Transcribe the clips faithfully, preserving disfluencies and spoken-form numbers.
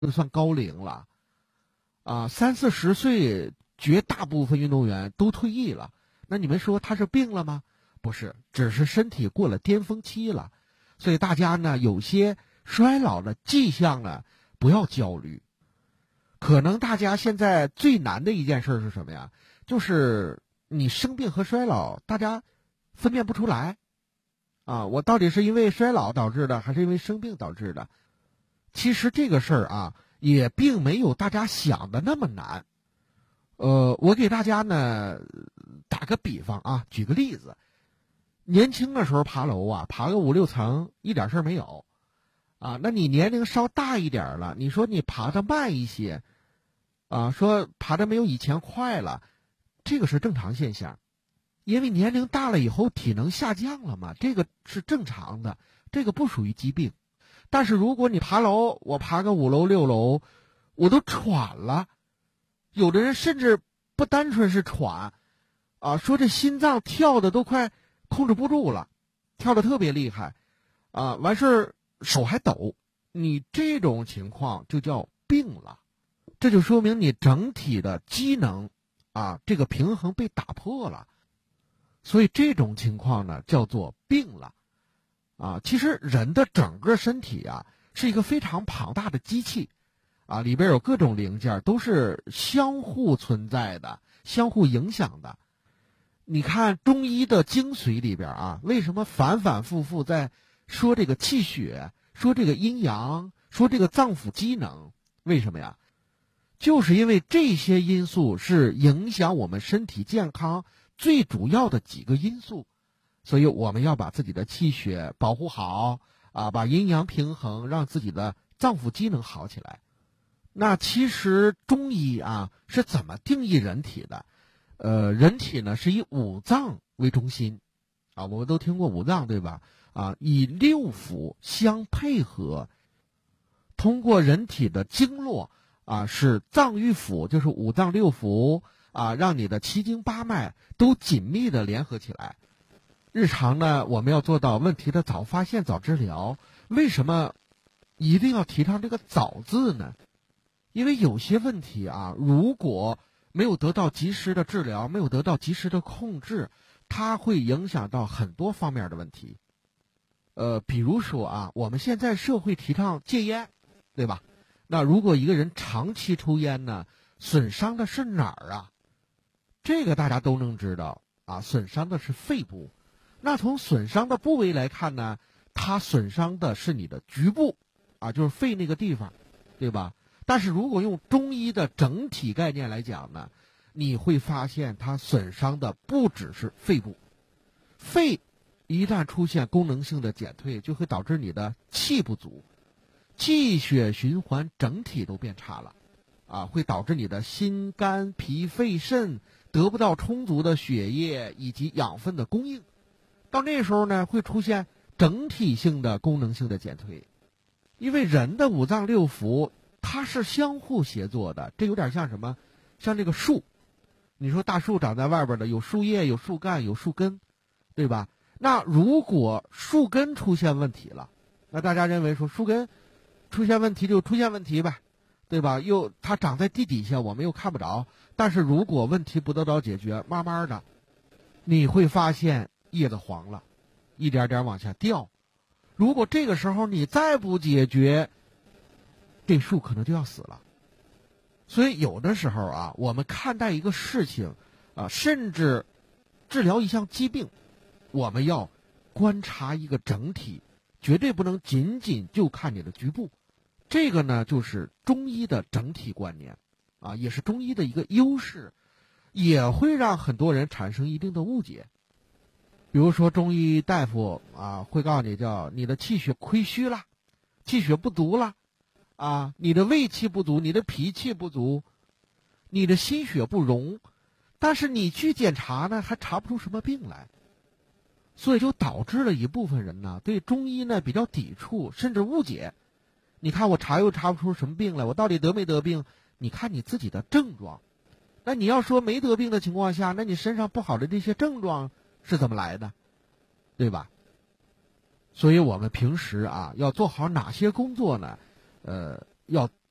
就算高龄了啊，三四十岁，绝大部分运动员都退役了。那你们说他是病了吗？不是，只是身体过了巅峰期了。所以大家呢，有些衰老的迹象呢，不要焦虑。可能大家现在最难的一件事是什么呀？就是你生病和衰老，大家分辨不出来啊，我到底是因为衰老导致的，还是因为生病导致的？其实这个事儿啊，也并没有大家想的那么难。呃，我给大家呢打个比方啊，举个例子。年轻的时候爬楼啊，爬个五六层一点事儿没有啊。那你年龄稍大一点了，你说你爬得慢一些啊，说爬得没有以前快了，这个是正常现象。因为年龄大了以后体能下降了嘛，这个是正常的，这个不属于疾病。但是如果你爬楼，我爬个五楼六楼，我都喘了，有的人甚至不单纯是喘啊，说这心脏跳的都快控制不住了，跳得特别厉害啊，完事儿手还抖，你这种情况就叫病了。这就说明你整体的机能啊，这个平衡被打破了。所以这种情况呢叫做病了啊。其实人的整个身体啊是一个非常庞大的机器啊，里边有各种零件，都是相互存在的，相互影响的。你看中医的精髓里边啊，为什么反反复复在说这个气血，说这个阴阳，说这个脏腑机能？为什么呀？就是因为这些因素是影响我们身体健康最主要的几个因素，所以我们要把自己的气血保护好啊，把阴阳平衡，让自己的脏腑机能好起来。那其实中医啊是怎么定义人体的？呃，人体呢是以五脏为中心啊，我们都听过五脏对吧？啊，以六腑相配合，通过人体的经络啊，是脏与腑，就是五脏六腑啊，让你的七经八脉都紧密的联合起来。日常呢，我们要做到问题的早发现、早治疗。为什么一定要提倡这个“早”字呢？因为有些问题啊，如果没有得到及时的治疗，没有得到及时的控制，它会影响到很多方面的问题。呃，比如说啊，我们现在社会提倡戒烟，对吧？那如果一个人长期抽烟呢，损伤的是哪儿啊？这个大家都能知道啊，损伤的是肺部。那从损伤的部位来看呢，它损伤的是你的局部啊，就是肺那个地方，对吧？但是如果用中医的整体概念来讲呢，你会发现它损伤的不只是肺部。肺一旦出现功能性的减退，就会导致你的气不足，气血循环整体都变差了啊，会导致你的心肝脾肺肾得不到充足的血液以及养分的供应。到那时候呢，会出现整体性的功能性的减退。因为人的五脏六腑它是相互协作的，这有点像什么？像这个树，你说大树长在外边的，有树叶，有树干，有树根，对吧？那如果树根出现问题了，那大家认为说树根出现问题就出现问题呗，对吧？又它长在地底下，我们又看不着。但是如果问题不得到解决，慢慢的你会发现叶子黄了，一点点往下掉。如果这个时候你再不解决，这树可能就要死了。所以有的时候啊，我们看待一个事情啊，甚至治疗一项疾病，我们要观察一个整体，绝对不能仅仅就看你的局部。这个呢，就是中医的整体观念啊，也是中医的一个优势，也会让很多人产生一定的误解。比如说中医大夫啊，会告诉你叫你的气血亏虚了，气血不足了啊，你的胃气不足，你的脾气不足，你的心血不容，但是你去检查呢，还查不出什么病来。所以就导致了一部分人呢对中医呢比较抵触，甚至误解。你看我查又查不出什么病来，我到底得没得病？你看你自己的症状。那你要说没得病的情况下，那你身上不好的这些症状是怎么来的，对吧？所以我们平时啊要做好哪些工作呢？呃，要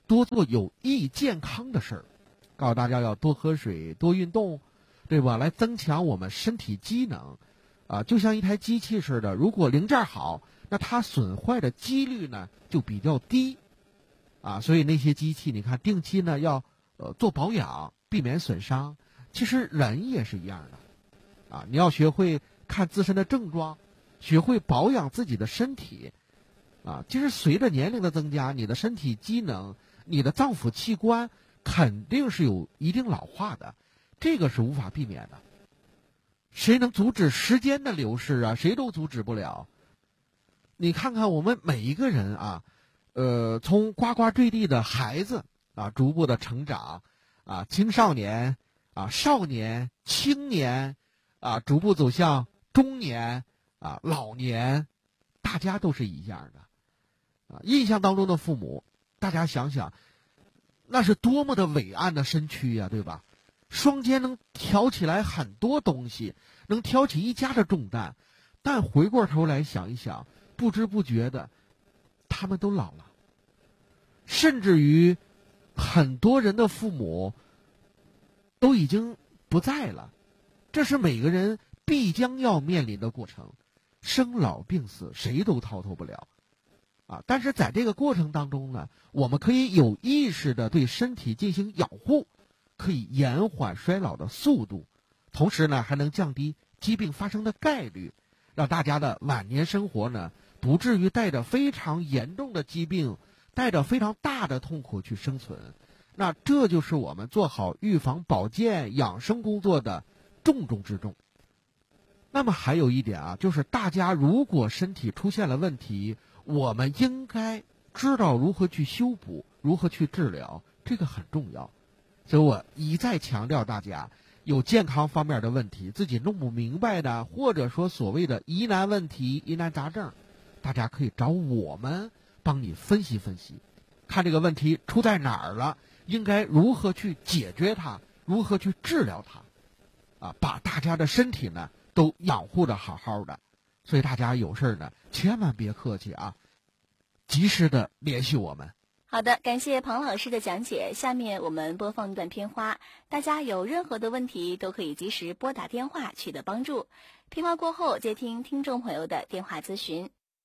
多做有益健康的事儿，告诉大家要多喝水、多运动，对吧？来增强我们身体机能，啊，就像一台机器似的，如果零件好，那它损坏的几率呢就比较低，啊，所以那些机器你看定期呢要呃做保养，避免损伤。其实人也是一样的，啊，你要学会看自身的症状，学会保养自己的身体，啊，其实随着年龄的增加，你的身体机能、你的脏腑器官肯定是有一定老化的，这个是无法避免的。谁能阻止时间的流逝啊？谁都阻止不了。你看看我们每一个人啊，呃，从呱呱坠地的孩子啊，逐步的成长，啊，青少年啊，少年、青年啊，逐步走向中年啊，老年，大家都是一样的。啊，印象当中的父母，大家想想，那是多么的伟岸的身躯呀，对吧？双肩能挑起来很多东西，能挑起一家的重担，但回过头来想一想，不知不觉的，他们都老了，甚至于很多人的父母都已经不在了，这是每个人必将要面临的过程，生老病死谁都逃脱不了。啊，但是在这个过程当中呢，我们可以有意识的对身体进行养护，可以延缓衰老的速度，同时呢还能降低疾病发生的概率，让大家的晚年生活呢不至于带着非常严重的疾病，带着非常大的痛苦去生存。那这就是我们做好预防保健养生工作的重中之重。那么还有一点啊，就是大家如果身体出现了问题，我们应该知道如何去修补，如何去治疗，这个很重要。所以我一再强调大家，有健康方面的问题，自己弄不明白的，或者说所谓的疑难问题、疑难杂症，大家可以找我们帮你分析分析，看这个问题出在哪儿了，应该如何去解决它，如何去治疗它，啊，把大家的身体呢都养护的好好的。所以大家有事呢，千万别客气啊，及时的联系我们。 好的，感谢庞老师的讲解。下面我们播放一段片花，大家有任何的问题都可以及时拨打电话取得帮助。片花过后，接听听众朋友的电话咨询。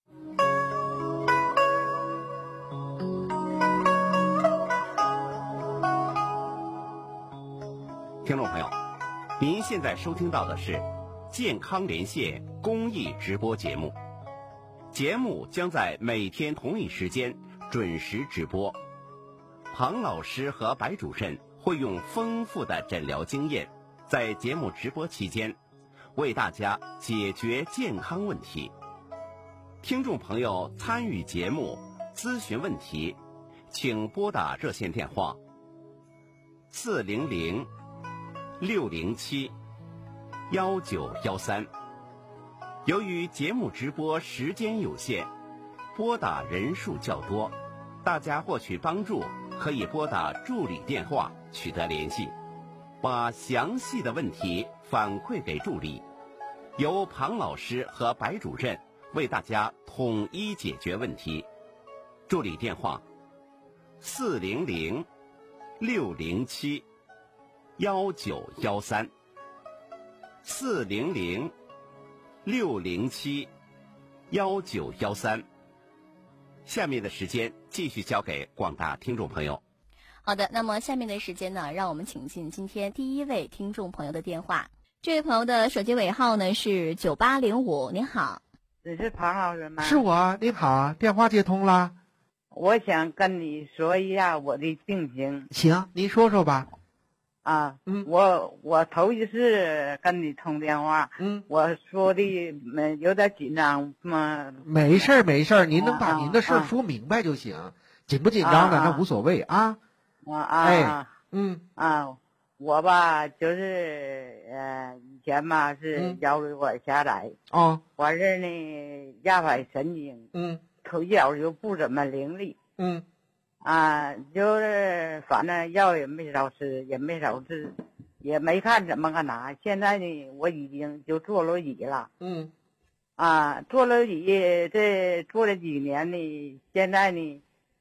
听众朋友，您现在收听到的是健康连线公益直播节目，节目将在每天同一时间准时直播。庞老师和白主任会用丰富的诊疗经验，在节目直播期间为大家解决健康问题。听众朋友参与节目咨询问题，请拨打热线电话四零零六零七幺九幺三。由于节目直播时间有限，拨打人数较多，大家获取帮助可以拨打助理电话取得联系，把详细的问题反馈给助理，由庞老师和白主任为大家统一解决问题。助理电话四零零六零七幺九幺三。四零零六零七幺九幺三。下面的时间继续交给广大听众朋友。 好的，那么下面的时间呢，让我们请进今天第一位听众朋友的电话。这位朋友的手机尾号呢是九八零五，您好。 这是庞老师吗？ 是我，您好，电话接通了。 我想跟你说一下我的病情。 行，您说说吧。 啊， 嗯， 我我头一次跟你通电话， 嗯， 我说的没有点紧张吗？ 没事儿没事儿，您能把啊您的事儿啊说明白就行，紧不紧张的、 啊那无所谓啊。 啊啊， 哎，嗯啊，我吧就是呃以前吧是嗯腰椎管狭窄， 哦， 完事儿呢压迫神经， 嗯腿脚就不怎么伶俐。 嗯啊，就是反正药也没少吃，也没少治，也没看怎么个拿。现在呢，我已经就坐轮椅了。 嗯啊，坐轮椅这坐了几年呢，现在呢，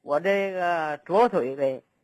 我这个左腿呗，